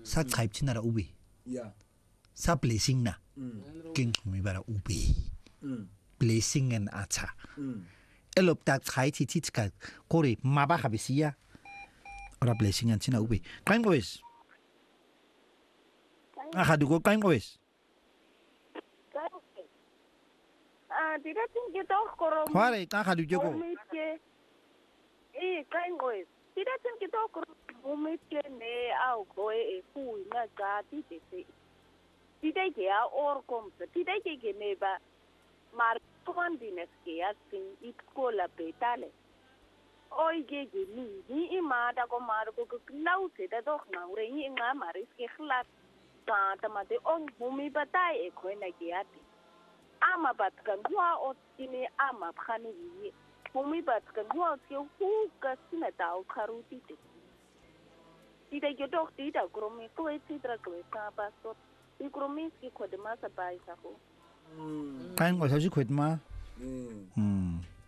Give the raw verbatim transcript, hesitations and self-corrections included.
sa tribe chinara ubi yeah sa blessing na king mi bara ubi blessing and acha elop tak khai chi chi ka kore maba khabisia ora blessing and china ubi kain goes ah hadu go kain goes ah tidak tinggi toh korom hare ka hadu jogo eh kain goes tidak tinggi toh korom umit ke ne au goe e fu na ga ti te se tidak ke a or kom tidak ke ne ba mar tuan dinas ke asin ikola betale oi ge ge ni ni ima da ko mar ko lau se da dok na ure ni nga maris ke khlat ta tamate on bumi batai e ko na ke ati ama bat kan wa o tini ama khani ni bumi bat kan wa ke hu ka sina da o kharuti te tidak ke dok tidak kromi ko e titra ko sa ba so i kromi ki ko de masa bai sa ko kain goes ju khwet ma hm